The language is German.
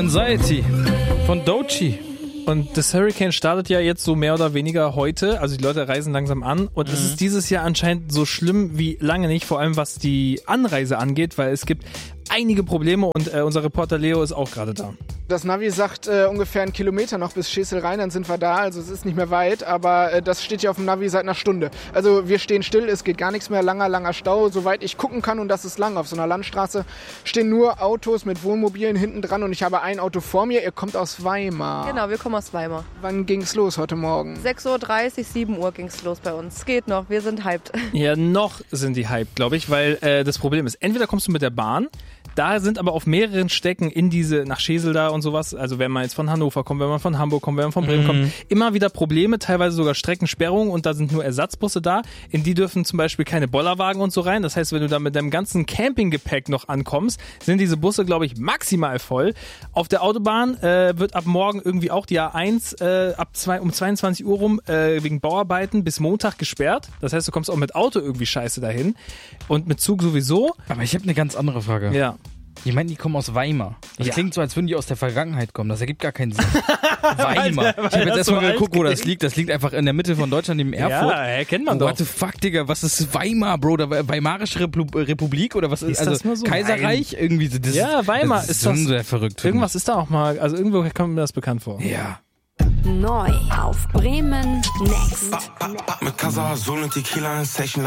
Anxiety von Doechii. Und das Hurricane startet ja jetzt so mehr oder weniger heute, also die Leute reisen langsam an und es ist dieses Jahr anscheinend so schlimm wie lange nicht, vor allem was die Anreise angeht, weil es gibt einige Probleme und unser Reporter Leo ist auch gerade da. Das Navi sagt ungefähr 1 Kilometer noch bis Schesel-Rhein, dann sind wir da, also es ist nicht mehr weit, aber das steht ja auf dem Navi seit einer Stunde. Also wir stehen still, es geht gar nichts mehr, langer Stau, soweit ich gucken kann und das ist lang. Auf so einer Landstraße stehen nur Autos mit Wohnmobilen hinten dran und ich habe ein Auto vor mir, ihr kommt aus Weimar. Genau, wir kommen aus Weimar. Wann ging's los heute Morgen? 6.30 Uhr, 7 Uhr ging's los bei uns. Es geht noch, wir sind hyped. Ja, noch sind die hyped, glaube ich, weil das Problem ist, entweder kommst du mit der Bahn, da sind aber auf mehreren Stecken in diese, nach Schesel da und sowas, also wenn man jetzt von Hannover kommt, wenn man von Hamburg kommt, wenn man von Bremen kommt, immer wieder Probleme, teilweise sogar Streckensperrungen und da sind nur Ersatzbusse da, in die dürfen zum Beispiel keine Bollerwagen und so rein, das heißt, wenn du da mit deinem ganzen Campinggepäck noch ankommst, sind diese Busse, glaube ich, maximal voll. Auf der Autobahn wird ab morgen irgendwie auch die A1 um 22 Uhr rum wegen Bauarbeiten bis Montag gesperrt, das heißt, du kommst auch mit Auto irgendwie scheiße dahin und mit Zug sowieso. Aber ich habe eine ganz andere Frage. Ja. Ich meine, die kommen aus Weimar. Das klingt so, als würden die aus der Vergangenheit kommen. Das ergibt gar keinen Sinn. Weimar. Ich habe jetzt erstmal geguckt, wo das liegt. Das liegt einfach in der Mitte von Deutschland, neben Erfurt. Ja, kennt man doch. What the fuck, Digga, was ist Weimar, Bro? Weimarische Republik oder was ist das also nur so? Kaiserreich? Nein. Irgendwie das, Ja, Weimar das ist das. sehr verrückt. Irgendwas ist da auch mal, also irgendwo kommt mir das bekannt vor. Ja. Neu auf Bremen Next. Mit Casa, Sol und Tequila in Session.